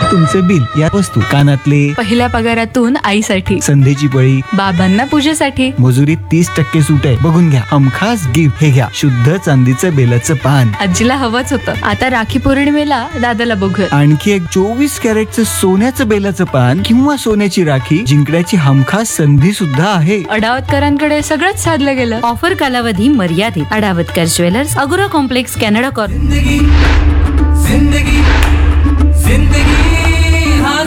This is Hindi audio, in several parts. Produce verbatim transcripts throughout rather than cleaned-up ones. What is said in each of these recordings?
तुमचे बिल, या वस्तू, कानातले, पहिल्या पगारातून आईसाठी, संधीची पळी, बाबांना पूजेसाठी, मजुरीत तीस टक्के सूट आहे, बघून घ्या. हमखास गिफ्ट हे घ्या, शुद्ध चांदीचं बेलाचं पान. आजीला हवंच होतं. आता राखी पौर्णिमेला दादाला बघूया. आणखी एक चोवीस कॅरेटचं सोन्याचं बेलाचं पान किंवा सोन्याची राखी जिंकण्याची हमखास संधी सुद्धा आहे. अडावतकरांकडे सगळंच साधलं गेलं. ऑफर कालावधी मर्यादित. अडावतकर ज्वेलर्स, अगोरा कॉम्प्लेक्स, कॅनडा कॉर्नर. जिंदगी जिंदगी जिंदगी हा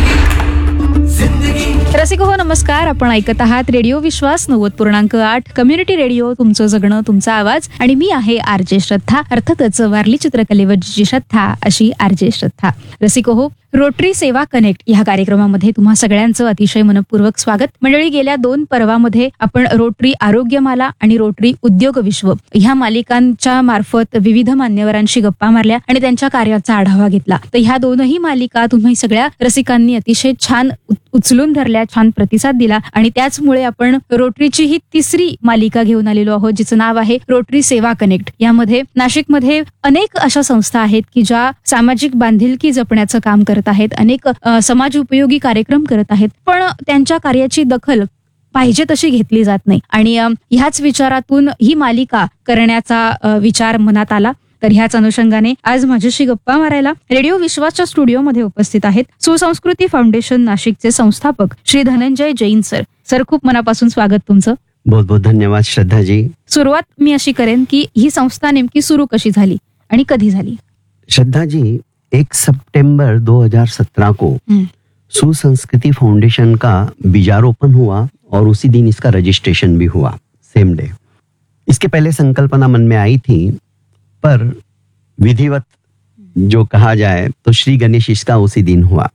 जिंदगी जिंदगी. रसिक हो, नमस्कार. आपण ऐकत आहात रेडिओ विश्वास नव्वद पूर्णांक आठ कम्युनिटी रेडिओ. तुमचं जगणं, तुमचा आवाज. आणि मी आहे आरजे श्रद्धा. अर्थातच वारली चित्रकलेवर जी श्रद्धा अशी आरजे श्रद्धा. रसिक हो, रोटरी सेवा कनेक्ट या कार्यक्रमामध्ये तुम्हा सगळ्यांचं अतिशय मनपूर्वक स्वागत. मंडळी, गेल्या दोन पर्वामध्ये आपण रोटरी आरोग्यमाला आणि रोटरी उद्योग विश्व ह्या मालिकांच्या मार्फत विविध मान्यवरांशी गप्पा मारल्या आणि त्यांच्या कार्याचा आढावा घेतला. तर ह्या दोनही मालिका तुम्ही सगळ्या रसिकांनी अतिशय छान उचलून धरल्या, छान प्रतिसाद दिला आणि त्याचमुळे आपण रोटरीची ही तिसरी मालिका घेऊन आलेलो आहोत, जिचं नाव आहे रोटरी सेवा कनेक्ट. यामध्ये नाशिकमध्ये अनेक अशा संस्था आहेत की ज्या सामाजिक बांधिलकी जपण्याचं काम करत आहेत, अनेक समाज उपयोगी कार्यक्रम करत आहेत, पण त्यांच्या कार्याची दखल पाहिजे तशी घेतली जात नाही. आणि ह्याच विचारातून ही मालिका करण्याचा विचार मनात आला. तर ह्याच अनुषंगाने आज माझ्याशी गप्पा मारायला रेडिओ विश्वासच्या स्टुडिओमध्ये उपस्थित आहेत सुसंस्कृती फाउंडेशन नाशिकचे संस्थापक श्री धनंजय जैन सर. सर, खूप मनापासून स्वागत तुमचं. बहुत बहुत धन्यवाद श्रद्धाजी. सुरुवात मी अशी करेन की ही संस्था नेमकी सुरू कशी झाली आणि कधी झाली? श्रद्धाजी, एक सितंबर दो हज़ार सत्रह को सुसंस्कृति फाउंडेशन का बीजारोपण हुआ और उसी दिन इसका रजिस्ट्रेशन भी हुआ, सेम डे. इसके पहले संकल्पना मन में आई थी, पर विधिवत जो कहा जाए तो श्री गणेश इसका उसी दिन हुआ.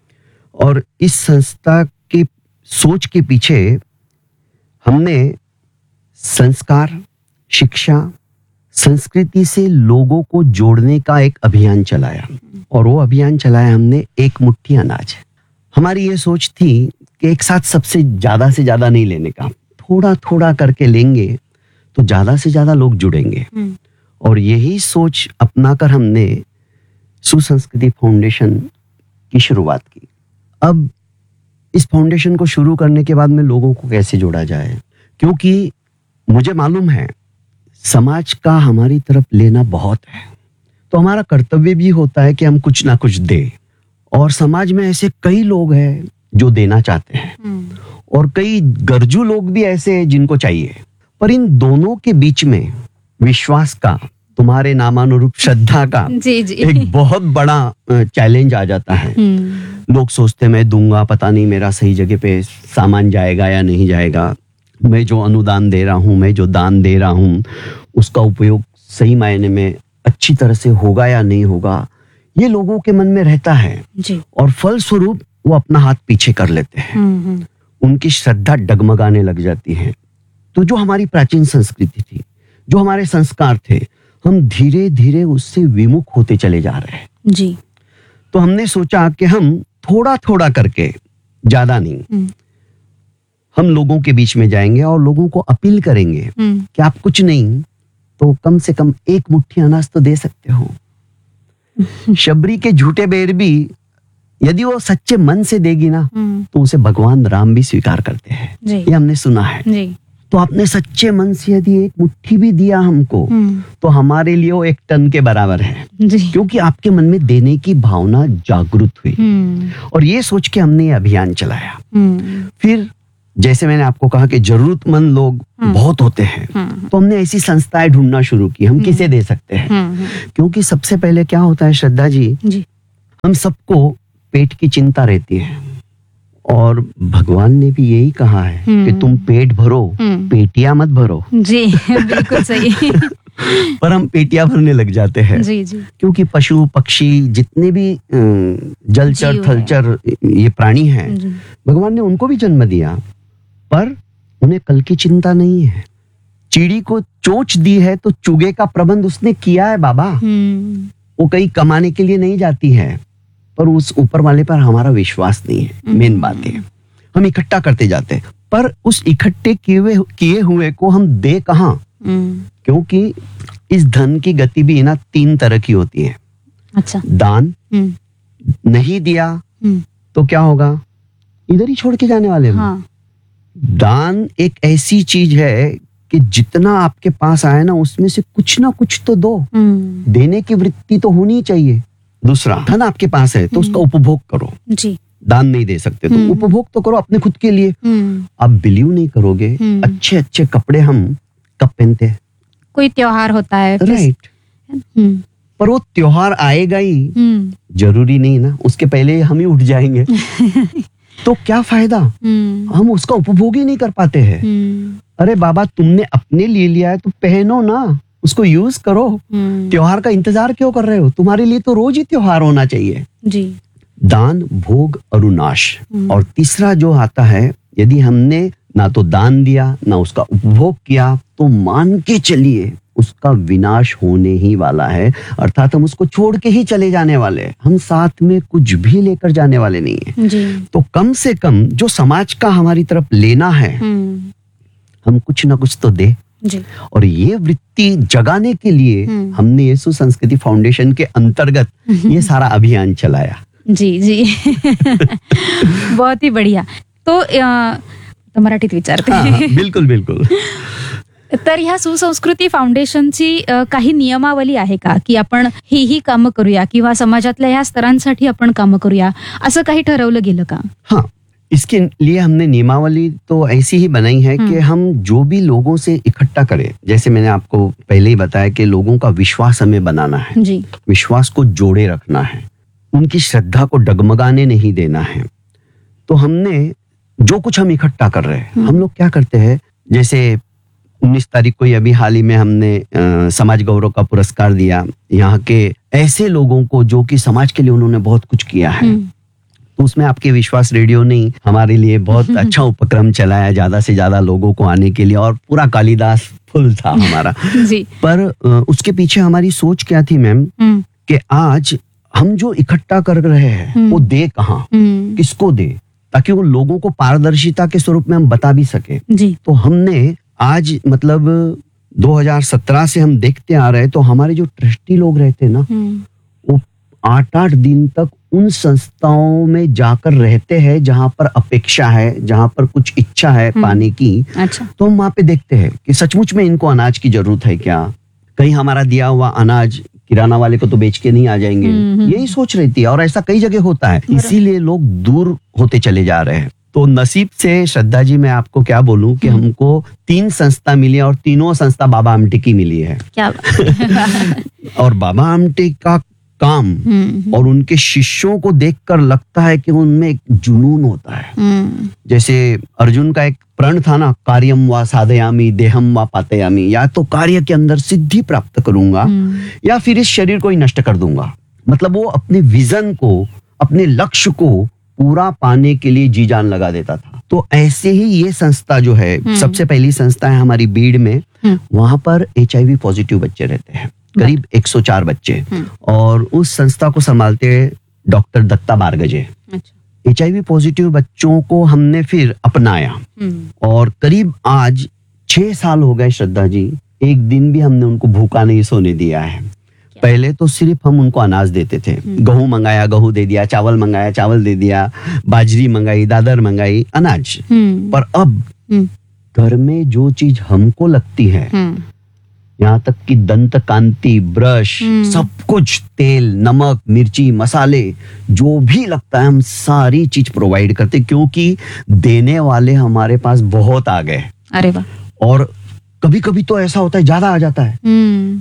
और इस संस्था के सोच के पीछे हमने संस्कार, शिक्षा, संस्कृति से लोगों को जोड़ने का एक अभियान चलाया. और वो अभियान चलाया हमने एक मुट्ठी अनाज. हमारी ये सोच थी कि एक साथ सबसे ज्यादा से ज्यादा नहीं लेने का, थोड़ा थोड़ा करके लेंगे तो ज्यादा से ज्यादा लोग जुड़ेंगे. और यही सोच अपनाकर हमने सुसंस्कृति फाउंडेशन की शुरुआत की. अब इस फाउंडेशन को शुरू करने के बाद में लोगों को कैसे जोड़ा जाए, क्योंकि मुझे मालूम है समाज का हमारी तरफ लेना बहुत है, तो हमारा कर्तव्य भी होता है कि हम कुछ ना कुछ दें. और समाज में ऐसे कई लोग हैं जो देना चाहते हैं और कई गरजू लोग भी ऐसे हैं जिनको चाहिए. पर इन दोनों के बीच में विश्वास का, तुम्हारे नामानुरूप श्रद्धा का जी जी. एक बहुत बड़ा चैलेंज आ जाता है. लोग सोचते मैं दूंगा, पता नहीं मेरा सही जगह पे सामान जाएगा या नहीं जाएगा, मैं जो अनुदान दे रहा हूँ, मैं जो दान दे रहा हूँ, उसका उपयोग सही मायने में अच्छी तरह से होगा या नहीं होगा, ये लोगों के मन में रहता है जी. और फलस्वरूप वो अपना हाथ पीछे कर लेते हैं. उनकी श्रद्धा डगमगाने लग जाती है. तो जो हमारी प्राचीन संस्कृति थी, जो हमारे संस्कार थे, हम धीरे धीरे उससे विमुख होते चले जा रहे हैं जी. तो हमने सोचा कि हम थोड़ा थोड़ा करके, ज्यादा नहीं, हम लोगों के बीच में जाएंगे और लोगों को अपील करेंगे कि आप कुछ नहीं तो कम से कम एक मुट्ठी अनाज तो दे सकते हो. शबरी के झूठे बेर भी यदि वो सच्चे मन से देगी ना, तो उसे भगवान राम भी स्वीकार करते हैं. ये हमने सुना है जी. तो आपने सच्चे मन से यदि एक मुट्ठी भी दिया हमको, तो हमारे लिए वो एक टन के बराबर है जी. क्योंकि आपके मन में देने की भावना जागृत हुई. और ये सोच के हमने ये अभियान चलाया. फिर जैसे मैंने आपको कहा कि जरूरतमंद लोग बहुत होते हैं, तो हमने ऐसी संस्थाएं ढूंढना शुरू की, हम किसे दे सकते हैं. क्योंकि सबसे पहले क्या होता है श्रद्धा जी, जी. हम सबको पेट की चिंता रहती है और भगवान ने भी यही कहा है कि तुम पेट भरो, पेटियां मत भरो. जी, बिल्कुल सही. पर हम पेटियां भरने लग जाते हैं जी जी. क्योंकि पशु पक्षी जितने भी जलचर जीव थलचर ये प्राणी हैं, भगवान ने उनको भी जन्म दिया, पर उन्हें कल की चिंता नहीं है. चिड़ी को चोंच दी है तो चुगे का प्रबंध उसने किया है बाबा. वो कहीं कमाने के लिए नहीं जाती है, पर उस ऊपर वाले पर हमारा विश्वास नहीं है. मेन बात है, हम इकट्ठा करते जाते हैं, पर उस इकट्ठे किए हुए किए हुए को हम दे कहाँ, क्योंकि इस धन की गति भी ना तीन तरह की होती है. अच्छा. दान, नहीं दिया हम्म, तो क्या होगा, इधर ही छोड़ के जाने वाले हम। हाँ, दान एक ऐसी चीज है कि जितना आपके पास आए ना उसमें से कुछ ना कुछ तो दो। हम्म, देने की वृत्ति तो होनी चाहिए। दूसरा, धन आपके पास है तो उसका उपभोग करो। जी, दान नहीं दे सकते तो हम्म। उपभोग तो करो अपने खुद के लिए। हम्म, आप बिलीव नहीं करोगे, हम्म। अच्छे अच्छे कपड़े हम कब पहनते हैं, कोई त्योहार होता है फिर- राइट, हम्म, पर वो त्योहार आएगा ही, हम्म, जरूरी नहीं ना, उसके पहले हम ही उठ जाएंगे तो क्या फायदा, हम्म, हम उसका उपभोग ही नहीं कर पाते हैं। हम्म, अरे बाबा, तुमने अपने लिए लिया है तो पहनो ना, उसको यूज करो। हम्म, त्योहार का इंतजार क्यों कर रहे हो, तुम्हारे लिए तो रोज ही त्योहार होना चाहिए। जी, दान, भोग, अरुनाश। हम्म। और तीसरा जो आता है, यदि हमने ना तो दान दिया ना उसका उपभोग किया तो मान के चलिए उसका विनाश होने ही वाला है, अर्थात हम उसको छोड़ के ही चले जाने वाले हैं, हम साथ में कुछ भी लेकर जाने वाले नहीं है। जी, तो कम से कम जो समाज का हमारी तरफ लेना है, हम्म, हम कुछ ना कुछ तो दे। जी, और ये वृत्ति जगाने के लिए हम्म। हमने यीशु संस्कृति फाउंडेशन के अंतर्गत ये सारा अभियान चलाया। जी, जी बहुत ही बढिया. तो अ, तर मराठीत विचारते. हाँ, हाँ, बिलकुल बिलकुल. तर ह्या सुसंस्कृती फाउंडेशनची अ, काही नियमावली आहे का, की आपण ही ही कामं करूया किंवा समाजातल्या ह्या स्तरांसाठी आपण कामं करूया, असं काही ठरवलं गेलं का? हाँ, इसके लिए हमने नियमावली तो ऐसी ही बनाई है कि हम जो भी लोगों से इकट्ठा करें, जैसे मैंने आपको पहले ही बताया कि लोगों का विश्वास हमें बनाना है, जी, विश्वास को जोड़े रखना है, उनकी श्रद्धा को डगमगाने नहीं देना है. तो हमने जो कुछ हम इकट्ठा कर रहे हैं, हम लोग क्या करते हैं, जैसे उन्नीस तारीख को ही अभी हाल ही में हमने अ, समाज गौरव का पुरस्कार दिया यहाँ के ऐसे लोगों को जो कि समाज के लिए उन्होंने बहुत कुछ किया है. तो उसमें आपके विश्वास रेडियो ने हमारे लिए बहुत अच्छा उपक्रम चलाया, ज्यादा से ज्यादा लोगों को आने के लिए, और पूरा कालिदास फुल था हमारा. जी, पर अ, उसके पीछे हमारी सोच क्या थी मैम, हम्म, कि आज हम जो इकट्ठा कर रहे हैं वो दे कहाँ, हम्म, किसको दे, ताकि वो लोगों को पारदर्शिता के स्वरूप में हम बता भी सके. जी, तो हमने आज मतलब दो हज़ार सत्रह से हम देखते आ रहे हैं, तो हमारे जो ट्रस्टी लोग रहते हैं ना, हम्म, वो आठ आठ दिन तक उन संस्थाओं में जाकर रहते हैं जहां पर अपेक्षा है, जहां पर कुछ इच्छा है पाने की. अच्छा, तो हम वहां पे देखते हैं कि सचमुच में इनको अनाज की जरूरत है क्या, कहीं हमारा दिया हुआ अनाज किराना वाले को तो बेच के नहीं आ जाएंगे, यही सोच रहती है. और ऐसा कई जगह होता है, इसीलिए लोग दूर होते चले जा रहे हैं. तो नसीब से श्रद्धा जी, मैं आपको क्या बोलूं कि हमको तीन संस्था मिली है, और तीनों संस्था बाबा आमटे की मिली है. क्या बात. और बाबा आमटे का काम हम्म, और उनके शिष्यों को देखकर लगता है कि उनमें एक जुनून होता है. हम्म, जैसे अर्जुन का एक प्रण था ना, कार्यम वा साधयामी देहम वा पातयामी, या तो कार्य के अंदर सिद्धि प्राप्त करूंगा या फिर इस शरीर को ही नष्ट कर दूंगा. मतलब वो अपने विजन को, अपने लक्ष्य को पूरा पाने के लिए जी जान लगा देता था. तो ऐसे ही ये संस्था जो है, सबसे पहली संस्था है हमारी बीड़ में, वहां पर एच आई वी पॉजिटिव बच्चे रहते हैं, करीब एक सौ चार बच्चे, और उस संस्था को संभालते हैं डॉक्टर दत्ता बारगजे. अच्छा, एच आई वी पॉजिटिव बच्चों को हमने फिर अपनाया, हम्म, और करीब आज छह साल हो गए श्रद्धा जी, एक दिन भी हमने उनको भूखा नहीं सोने दिया है. पहले तो सिर्फ हम उनको अनाज देते थे, गेहूं मंगाया गेहूं दे दिया, चावल मंगाया चावल दे दिया, बाजरी मंगाई दादर मंगाई, अनाज. हम्म, पर अब हम्म, घर में जो चीज हमको लगती है, हम्म, यहाँ तक कि दंत कांति, ब्रश, सब कुछ, तेल, नमक, मिर्ची, मसाले, जो भी लगता है हम सारी चीज प्रोवाइड करते, क्योंकि देने वाले हमारे पास बहुत आ गए. अरे वाह. और कभी कभी तो ऐसा होता है ज्यादा आ जाता है, हम्म,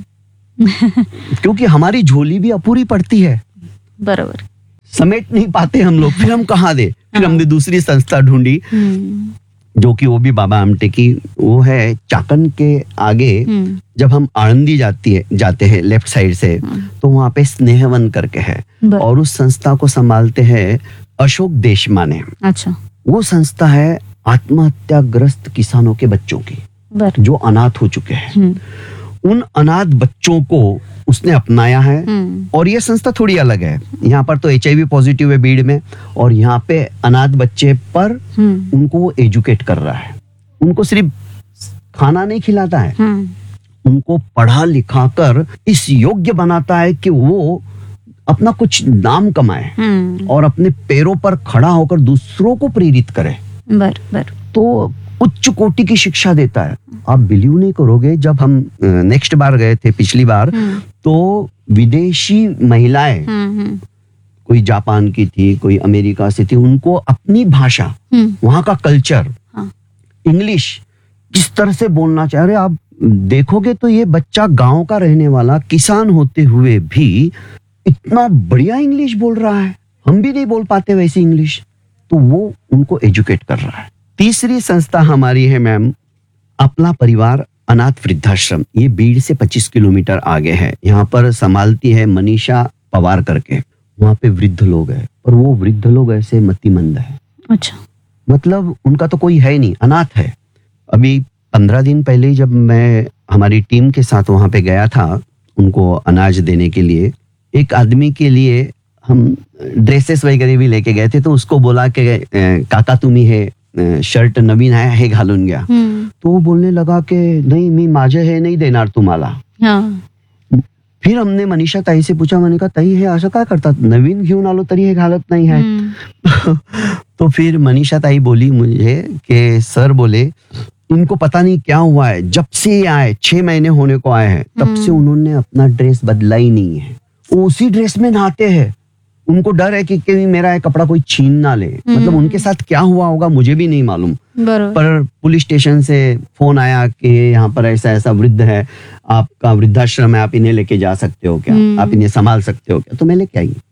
क्योंकि हमारी झोली भी अपूरी पड़ती है, बरोबर. समेट नहीं पाते हम लोग. फिर हम कहाँ दे, फिर हमने दूसरी संस्था ढूंढी, हम्म, जो कि वो भी बाबा आमटे की, वो है चाकन के आगे. हम्म, जब हम आनंदी जाती है जाते हैं लेफ्ट साइड से, तो वहां पे स्नेहवन करके है, बर. और उस संस्था को संभालते हैं अशोक देशमाने. अच्छा, वो संस्था है आत्महत्याग्रस्त किसानों के बच्चों की, बर. जो अनाथ हो चुके हैं. हम्म, उन अनाथ बच्चों को उसने अपनाया है. हम्म, और ये संस्था थोड़ी अलग है, यहाँ पर तो एच आई वी पॉजिटिव है बीड़ में, और यहाँ पे अनाथ बच्चे पर हम्म, उनको वो एजुकेट कर रहा है. उनको सिर्फ खाना नहीं खिलाता है, हम्म, उनको पढ़ा लिखा कर इस योग्य बनाता है कि वो अपना कुछ नाम कमाए हम्म, और अपने पैरों पर खड़ा होकर दूसरों को प्रेरित करे, बर बर तो उच्च कोटि की शिक्षा देता है। आप बिलीव नहीं करोगे, जब हम नेक्स्ट बार गए थे पिछली बार, हम्म, तो विदेशी महिलाएं, हम्म, हम्म, कोई जापान की थी, कोई अमेरिका से थी, उनको अपनी भाषा, हम्म, वहां का कल्चर, हाँ। इंग्लिश किस तरह से बोलना चाह रहे, आप देखोगे तो ये बच्चा गांव का रहने वाला किसान होते हुए भी इतना बढ़िया इंग्लिश बोल रहा है। हम भी नहीं बोल पाते वैसी इंग्लिश, तो वो उनको एजुकेट कर रहा है। तीसरी संस्था हमारी है मैम, अपना परिवार अनाथ वृद्धाश्रम। ये बीड़ से पच्चीस किलोमीटर आगे है। यहाँ पर संभालती है मनीषा पवार करके। वहाँ पे वृद्ध लोग हैं, और वो वृद्ध लोग ऐसे मतिमंद है, अच्छा, मतलब उनका तो कोई है नहीं, अनाथ है। अभी पंद्रह दिन पहले ही जब मैं हमारी टीम के साथ वहां पे गया था उनको अनाज देने के लिए, एक आदमी के लिए हम ड्रेसेस वगैरह भी लेके गए थे, तो उसको बोला कि "अ, काका तुम्ही हे अ, शर्ट नवीन आहे हे घालून घ्या." हम्म, तो वो बोलने लगा कि नहीं, मी माझे हे नाही देणार तुम्हाला. हाँ, फिर हमने मनीषा ताई से पूछा, मैंने कहा ताई हे असं काय करतात, नवीन घेऊन आलो तरी हे घालत नाही है. हम्म, तो फिर मनीषा ताई बोली मुझे कि सर बोले इनको पता नहीं क्या हुआ है, जब से ये आए छह महीने होने को आए हैं तब से उन्होंने अपना ड्रेस बदला ही नहीं है, वो उसी ड्रेस में नहाते हैं. उनको डर है कि कहीं मेरा ये कपड़ा कोई छीन ना ले. मतलब उनके साथ क्या हुआ होगा मुझे भी नहीं मालूम. बरोबर, पर पुलिस स्टेशन से फोन आया कि यहाँ पर ऐसा ऐसा वृद्ध है, आपका वृद्धाश्रम है, आप इन्हें लेके जा सकते हो क्या, आप इन्हें संभाल सकते हो क्या. तो मैं लेके आई.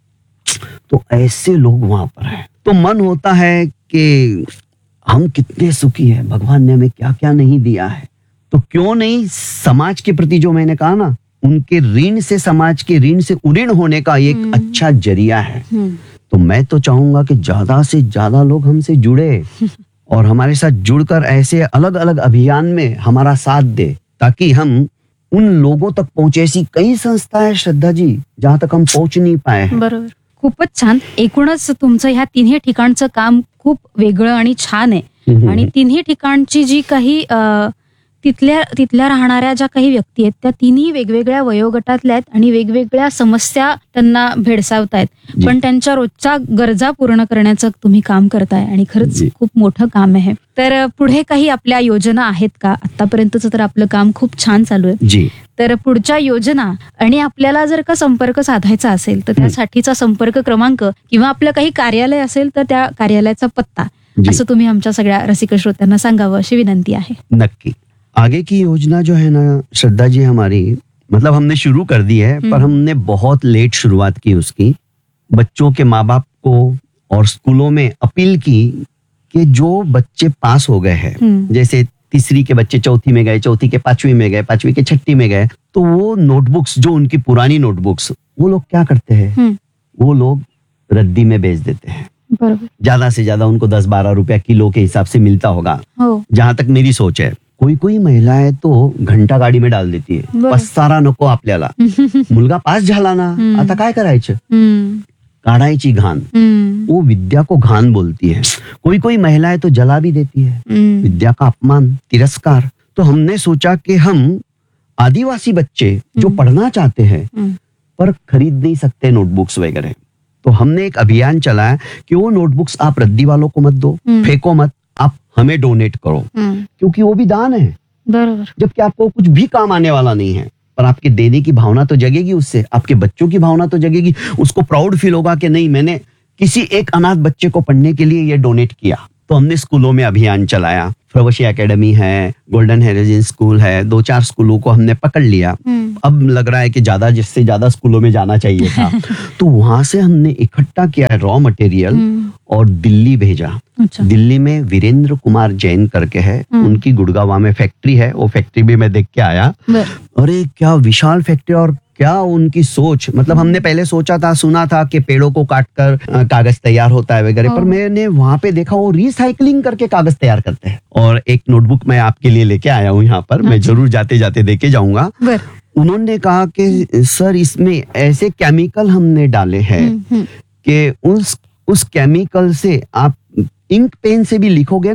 तो ऐसे लोग वहां पर हैं. तो मन होता है कि हम कितने सुखी हैं, भगवान ने हमें क्या क्या नहीं दिया है. तो क्यों नहीं समाज के प्रति, जो मैंने कहा ना, उनके ऋण से, समाज के ऋण से उऋण होने का एक अच्छा जरिया है. हम्म, तो मैं तो चाहूंगा कि ज्यादा से ज्यादा लोग हमसे जुड़े और हमारे साथ जुड़कर ऐसे अलग अलग अभियान में हमारा साथ दे, ताकि हम उन लोगों तक पहुंचे. ऐसी कई संस्थाएं श्रद्धा जी जहां तक हम पहुंच नहीं पाए हैं. बरोबर, खूपच छान. एकूणच तुमचं ह्या तिन्ही ठिकाणचं काम खूप वेगळं आणि छान आहे. हम्म. आणि तिन्ही ठिकाणची जी काही अ, तिथल्या तिथल्या राहणाऱ्या ज्या काही व्यक्ती आहेत त्या तिन्ही वेगवेगळ्या वयोगटातल्या आहेत आणि वेगवेगळ्या समस्या त्यांना भेडसावतायत, जी. पण त्यांच्या रोजच्या गरजा पूर्ण करण्याचं तुम्ही काम करताय आणि खरंच जी. खूप मोठं काम आहे. तर अ, पुढे काही आपल्या योजना आहेत का? आतापर्यंतचं तर आपलं काम खूप छान चालू आहे. जी. तर पुढच्या योजना आणि आपल्याला जर का संपर्क साधायचा असेल तर त्यासाठीचा संपर्क क्रमांक किंवा आपलं काही कार्यालय असेल तर त्या कार्यालयाचा पत्ता जी. असं तुम्ही आमच्या सगळ्या रसिक श्रोत्यांना सांगावं अशी विनंती आहे. नक्की. आगे की योजना जो है ना श्रद्धा जी हमारी, मतलब हमने शुरू कर दी है, पर हमने बहुत लेट शुरुआत की उसकी. बच्चों के माँ बाप को और स्कूलों में अपील की कि जो बच्चे पास हो गए हैं, हम्म. जैसे तीसरी के बच्चे चौथी में गए, चौथी के पांचवी में गए, पांचवी के छठी में गए, तो वो नोटबुक्स, जो उनकी पुरानी नोटबुक्स, वो लोग क्या करते हैं, हम्म. वो लोग रद्दी में बेच देते हैं. बरोबर. ज्यादा से ज्यादा उनको दस बारह रुपया किलो के हिसाब से मिलता होगा, हो. जहां तक मेरी सोच है. कोई कोई महिलाएं तो घंटा गाडी में डाल देती है. बरं. पसारा नको आपल्याला, मुलगा पास झाला ना, आता काय करायचं, हम्म. काढायची घाण. हम्म. वो विद्या को घान बोलती है. कोई कोई महिलाएं तो जला भी देती है. हम्म. विद्या का अपमान, तिरस्कार. तो हमने सोचा कि हम आदिवासी बच्चे जो पढ़ना चाहते हैं हम्म. पर खरीद नहीं सकते नोटबुक्स वगैरह, तो हमने एक अभियान चलाया कि वो नोटबुक्स आप रद्दी वालों को मत दो, हम्म. फेंको मत, आप हमें डोनेट करो, हम्म. क्योंकि वो भी दान है. बरोबर. जबकि आपको कुछ भी काम आने वाला नहीं है, पर आपके देने की भावना तो जगेगी उससे, आपके बच्चों की भावना तो जगेगी. उसको प्राउड फील होगा कि नहीं, मैंने किसी एक अनाथ बच्चे को पढ़ने के लिए ये डोनेट किया. तो हमने स्कूलों में अभियान चलाया. प्रवशी एकेडमी है, गोल्डन हेरिटेज स्कूल है, दो चार स्कूलों को हमने पकड़ लिया. हम्म. अब लग रहा है कि ज्यादा, जिससे ज्यादा स्कूलों में जाना चाहिए था. तो वहां से हमने इकट्ठा किया है रॉ मटेरियल हम्म. और दिल्ली भेजा. अच्छा. दिल्ली में वीरेंद्र कुमार जैन करके है, हम्म. उनकी गुड़गांव में फैक्ट्री है. वो फैक्ट्री भी मैं देख के आया. बर. अरे क्या विशाल फैक्ट्री, और क्या उनकी सोच. मतलब हमने पहले सोचा था, सुना था कि पेड़ों को काटकर अ, कागज तैयार होता है वगैरह, पर मैंने वहां पे देखा वो रिसाइकलिंग करके कागज तैयार करते हैं. और एक नोटबुक मैं आपके लिए लेके आया हूँ यहाँ पर, मैं जरूर जाते जाते देके जाऊंगा. बर. उन्होंने कहा कि सर इसमें ऐसे केमिकल हमने डाले हैं हम्म. हम्म. कि उस उस केमिकल से आप इंक पेन से भी लिखोगे ना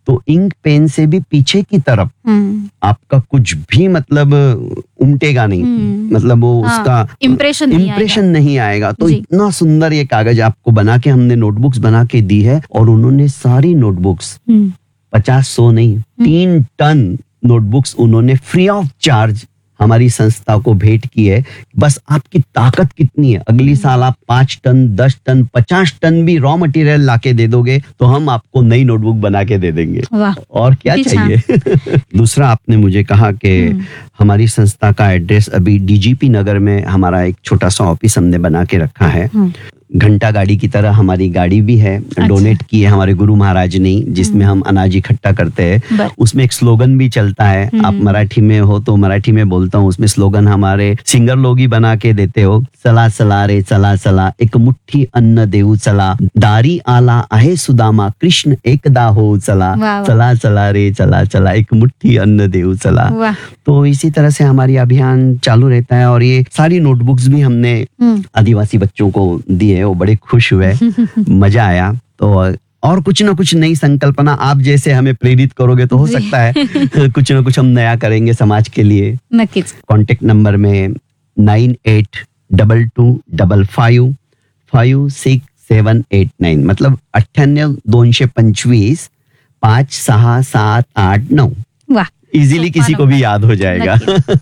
तो इंक पेन से भी पीछे की तरफ हम्म, आपका कुछ भी मतलब उमटेगा नहीं, हम्म। मतलब वो हाँ, उसका impression नहीं इम्प्रेशन नहीं आएगा। तो जी। इतना सुंदर ये कागज आपको बना के हमने नोटबुक्स बना के दी है, और उन्होंने सारी नोटबुक्स हम्म, पचास सौ नहीं तीन टन नोटबुक्स उन्होंने फ्री ऑफ चार्ज हमारी संस्था को भेंट की है। बस आपकी ताकत कितनी है, अगली साल आप पांच टन दस टन पचास टन भी रॉ मटेरियल लाके दे दोगे तो हम आपको नई नोटबुक बना के दे देंगे। वाह, और क्या किती चाहिए। दूसरा, आपने मुझे कहा कि हमारी संस्था का एड्रेस अभी डीजीपी नगर में हमारा एक छोटा सा ऑफिस हमने बना के रखा है। घंटा गाड़ी की तरह हमारी गाड़ी भी है, डोनेट की है हमारे गुरु महाराज ने, जिसमें हम अनाज इकट्ठा करते हैं। बर। उसमें एक स्लोगन भी चलता है, आप मराठी में हो तो मराठी में बोलता हूँ, उसमें स्लोगन हमारे सिंगर लोग ही बना के देते हो। चला चला रे चला चला, एक मुट्ठी अन्न देऊ चला, दारी आला आहे सुदामा, कृष्ण एकदा हो चला, वाह, वाह। चला चला रे चला चला, एक मुट्ठी अन्न देऊ चला। वाह। तो इसी तरह से हमारी अभियान चालू रहता है, और ये सारी नोटबुक्स भी हमने हम्म, आदिवासी बच्चों को दिए, वो बड़े खुश हुए, मजा आया। तो और कुछ ना कुछ नई संकल्पना आप जैसे हमें प्रेरित करोगे तो हो जी। सकता है कुछ ना कुछ हम नया करेंगे समाज के लिए। नक्कीच। कॉन्टेक्ट नंबर में nine eight double two double five five six seven eight nine, मतलब अठ्ठ्याण्णव दोनशे पंचवीस पाच सहा सात आठ नऊ। वाह, इझिली किसी को भी याद हो जाएगा।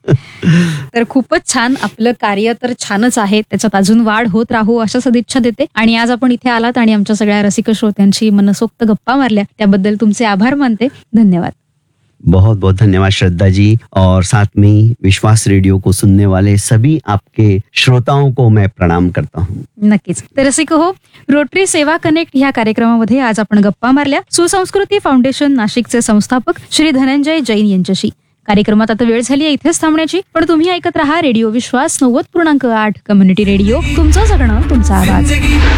तर खूपच छान, आपलं कार्य तर छानच आहे, त्याच्यात अजून वाढ होत राहू अशा सदिच्छा देते. आणि आज आपण इथे आलात आणि आमच्या सगळ्या रसिक श्रोत्यांची मनसोक्त गप्पा मारल्या, त्याबद्दल तुमचे आभार मानते. धन्यवाद. बहुत बहुत धन्यवाद श्रद्धा जी, और साथ में विश्वास रेडियो को सुनने वाले सभी आपके श्रोताओं को मैं प्रणाम करता हूँ. नक्कीच. तर रसिक हो, रोटरी सेवा कनेक्ट ह्या कार्यक्रमामध्ये आज आपण गप्पा मारल्या सुसंस्कृती फाउंडेशन नाशिकचे संस्थापक श्री धनंजय जैन यांच्याशी. कार्यक्रमात आता वेळ झाली आहे इथेच थांबण्याची, पण तुम्ही ऐकत राहा रेडिओ विश्वास नव्वद पूर्णांक आठ कम्युनिटी रेडिओ, तुमचं जगणं तुमचा आवाज. जिंदगी